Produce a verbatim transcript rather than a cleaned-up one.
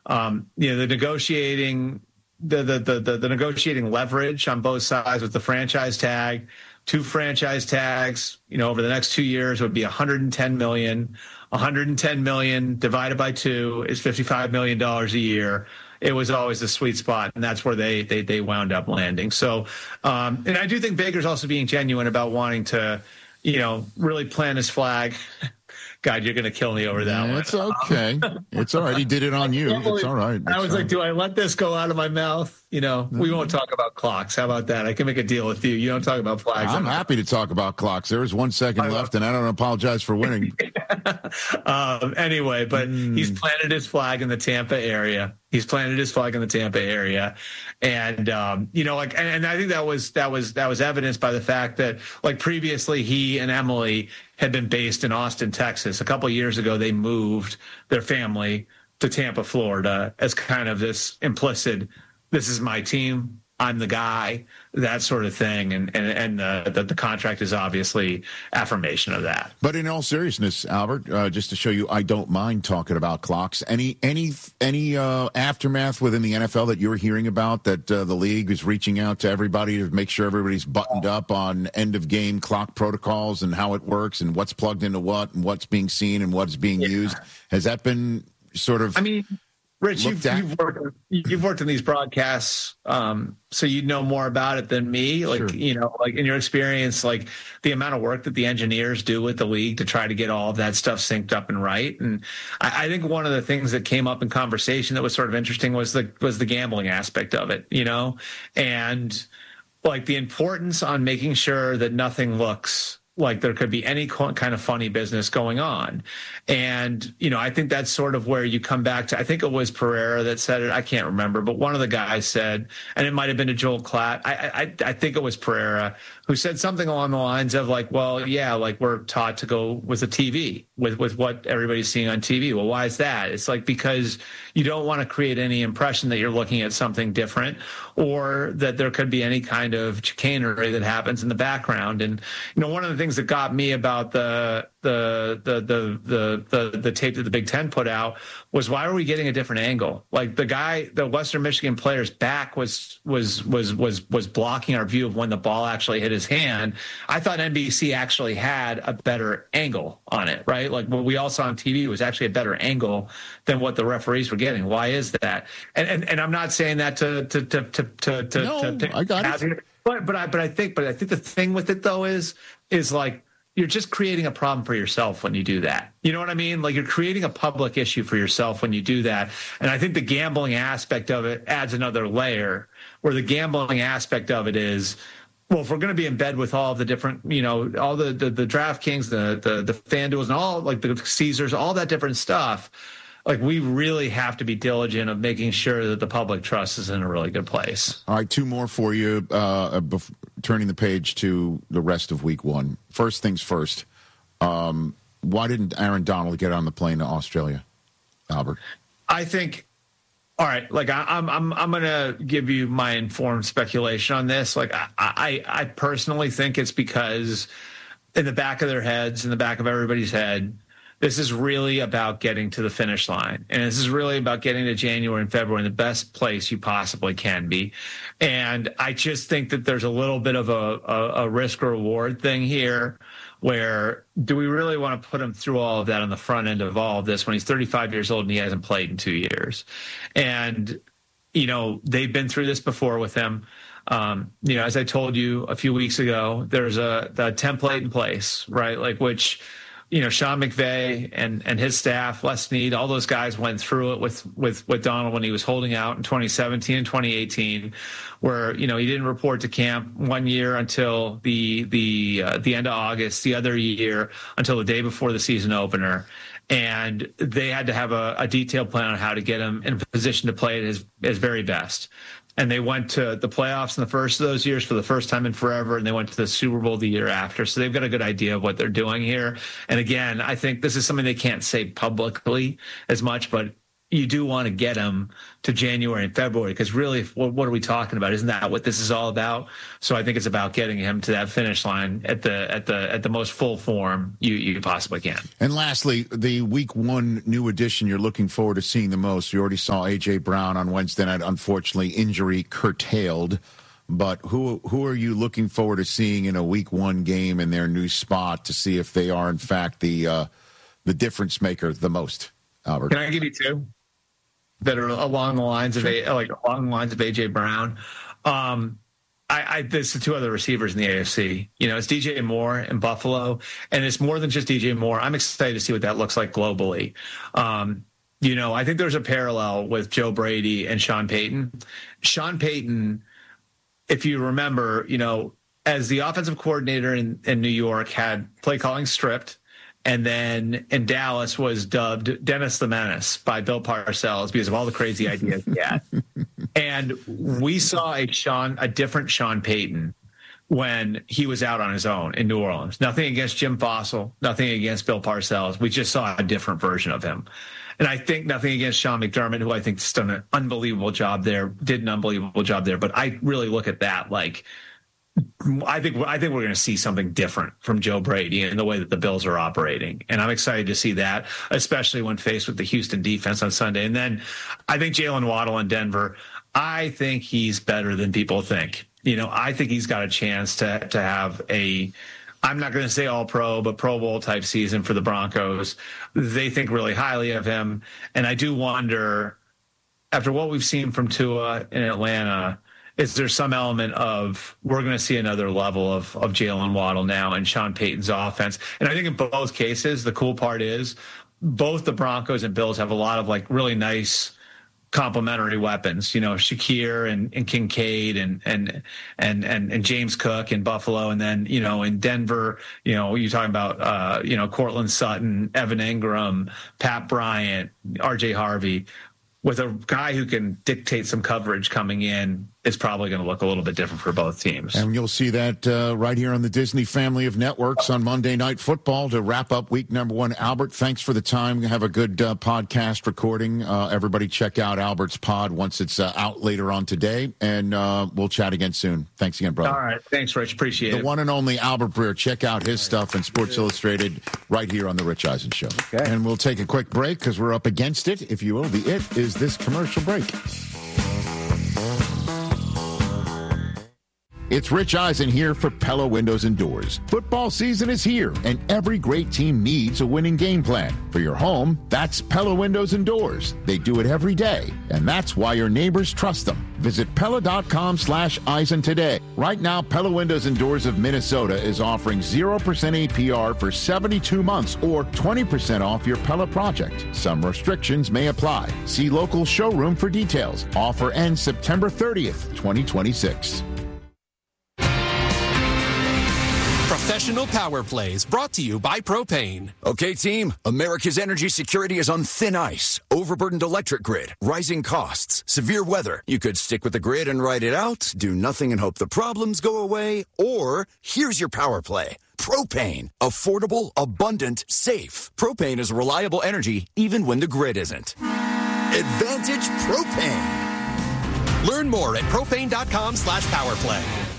um, you know, the negotiating, the, the, the, the, the negotiating leverage on both sides with the franchise tag, two franchise tags, you know, over the next two years would be one hundred ten million. one hundred ten million divided by two is fifty-five million dollars a year. It was always the sweet spot, and that's where they they they wound up landing. So, um, and I do think Baker's also being genuine about wanting to, you know, really plant his flag. God, you're going to kill me over that yeah, one. It's okay. It's all right. He did it on you. It's all right. It's I was fine. like, do I let this go out of my mouth? You know, mm-hmm. We won't talk about clocks. How about that? I can make a deal with you. You don't talk about flags. I'm happy to talk about clocks. There is one second left, and I don't apologize for winning. um, anyway, but mm. he's planted his flag in the Tampa area. He's planted his flag in the Tampa area, and um, you know, like, and, and I think that was that was that was evidenced by the fact that, like, previously he and Emily had been based in Austin, Texas. A couple of years ago, they moved their family to Tampa, Florida, as kind of this implicit, "This is my team. I'm the guy," that sort of thing. And and, and uh, the, the contract is obviously affirmation of that. But in all seriousness, Albert, uh, just to show you I don't mind talking about clocks, any any any uh, aftermath within the N F L that you're hearing about, that uh, the league is reaching out to everybody to make sure everybody's buttoned up on end-of-game clock protocols and how it works and what's plugged into what and what's being seen and what's being yeah. used? Has that been sort of... I mean... Rich, you've, you've worked you've worked in these broadcasts, um, so you know more about it than me. Like, sure. you know, like in your experience, like the amount of work that the engineers do with the league to try to get all of that stuff synced up and right. And I, I think one of the things that came up in conversation that was sort of interesting was the was the gambling aspect of it, you know, and like the importance on making sure that nothing looks like there could be any kind of funny business going on. And, you know, I think that's sort of where you come back to, I think it was Pereira that said it. I can't remember, but one of the guys said, and it might've been to Joel Klatt. I, I, I think it was Pereira who said something along the lines of like, well, yeah, like we're taught to go with the T V, with, with what everybody's seeing on T V. Well, why is that? It's like, because you don't want to create any impression that you're looking at something different, or that there could be any kind of chicanery that happens in the background. And, you know, one of the things that got me about the the the the the the, the tape that the Big Ten put out was, why are we getting a different angle? Like the guy, the Western Michigan player's back was was was was was blocking our view of when the ball actually hit his hand. I thought N B C actually had a better angle on it, right? Like what we all saw on T V was actually a better angle than what the referees were getting. Why is that? And and, and I'm not saying that to to to to to, to, no, to I got it. But but I but I think but I think the thing with it though is is like, you're just creating a problem for yourself when you do that. You know what I mean? Like, you're creating a public issue for yourself when you do that. And I think the gambling aspect of it adds another layer, where the gambling aspect of it is, well, if we're going to be in bed with all of the different, you know, all the the, the DraftKings, the, the the FanDuels, and all like the Caesars, all that different stuff, like we really have to be diligent of making sure that the public trust is in a really good place. All right, two more for you, uh, bef- turning the page to the rest of week one. First things first, um, why didn't Aaron Donald get on the plane to Australia, Albert? I think, all right, like I, I'm I'm I'm going to give you my informed speculation on this. Like I, I, I personally think it's because in the back of their heads, in the back of everybody's head, this is really about getting to the finish line. And this is really about getting to January and February in the best place you possibly can be. And I just think that there's a little bit of a, a, a risk reward thing here, where do we really want to put him through all of that on the front end of all of this when he's thirty-five years old and he hasn't played in two years? And, you know, they've been through this before with him. Um, you know, as I told you a few weeks ago, there's a the template in place, right? Like, which, you know, Sean McVay and, and his staff, Les Snead, all those guys went through it with, with, with Donald when he was holding out in twenty seventeen and twenty eighteen, where, you know, he didn't report to camp one year until the, the, uh, the end of August, the other year until the day before the season opener. And they had to have a, a detailed plan on how to get him in a position to play at his, his very best. And they went to the playoffs in the first of those years for the first time in forever, and they went to the Super Bowl the year after. So they've got a good idea of what they're doing here. And again, I think this is something they can't say publicly as much, but you do want to get him to January and February, because really, what, what are we talking about? Isn't that what this is all about? So I think it's about getting him to that finish line at the at the at the most full form you you possibly can. And lastly, the week one new addition you're looking forward to seeing the most. You already saw A J Brown on Wednesday night, unfortunately injury curtailed. But who who are you looking forward to seeing in a week one game in their new spot to see if they are in fact the uh, the difference maker the most? Albert, can I give you two that are along the lines of a, like along the lines of A J Brown? Um, I, I there's the two other receivers in the A F C. You know, it's D J Moore in Buffalo, and it's more than just D J Moore. I'm excited to see what that looks like globally. Um, you know, I think there's a parallel with Joe Brady and Sean Payton. Sean Payton, if you remember, you know, as the offensive coordinator in, in New York, had play calling stripped. And then in Dallas was dubbed Dennis the Menace by Bill Parcells because of all the crazy ideas he had. And we saw a Sean, a different Sean Payton when he was out on his own in New Orleans. Nothing against Jim Fossil, nothing against Bill Parcells. We just saw a different version of him. And I think nothing against Sean McDermott, who I think has done an unbelievable job there, did an unbelievable job there. But I really look at that like, I think I think we're going to see something different from Joe Brady in the way that the Bills are operating, and I'm excited to see that, especially when faced with the Houston defense on Sunday. And then I think Jalen Waddle in Denver, I think he's better than people think. You know, I think he's got a chance to to have a, I'm not going to say all pro, but Pro Bowl type season for the Broncos. They think really highly of him, and I do wonder, after what we've seen from Tua in Atlanta, is there some element of we're going to see another level of, of Jalen Waddle now and Sean Payton's offense? And I think in both cases, the cool part is both the Broncos and Bills have a lot of like really nice complementary weapons, you know, Shakir and, and Kincaid and, and, and, and, and James Cook in Buffalo. And then, you know, in Denver, you know, you're talking about, uh, you know, Cortland Sutton, Evan Ingram, Pat Bryant, R J Harvey. With a guy who can dictate some coverage coming in, it's probably going to look a little bit different for both teams. And you'll see that uh, right here on the Disney family of networks on Monday Night Football to wrap up week number one. Albert, thanks for the time. Have a good uh, podcast recording. Uh, everybody check out Albert's pod once it's uh, out later on today, and uh, we'll chat again soon. Thanks again, brother. All right. Thanks, Rich. Appreciate the it. The one and only Albert Breer. Check out his stuff in Sports Illustrated right here on The Rich Eisen Show. Okay. And we'll take a quick break because we're up against it, if you will. The it is this commercial break. It's Rich Eisen here for Pella Windows and Doors. Football season is here, and every great team needs a winning game plan. For your home, that's Pella Windows and Doors. They do it every day, and that's why your neighbors trust them. Visit Pella.com slash Eisen today. Right now, Pella Windows and Doors of Minnesota is offering zero percent A P R for seventy-two months or twenty percent off your Pella project. Some restrictions may apply. See local showroom for details. Offer ends September thirtieth, twenty twenty-six. Professional Power Plays brought to you by Propane. Okay, team, America's energy security is on thin ice. Overburdened electric grid, rising costs, severe weather. You could stick with the grid and ride it out, do nothing and hope the problems go away, or here's your power play. Propane. Affordable, abundant, safe. Propane is reliable energy even when the grid isn't. Advantage Propane. Learn more at propane.com slash powerplay.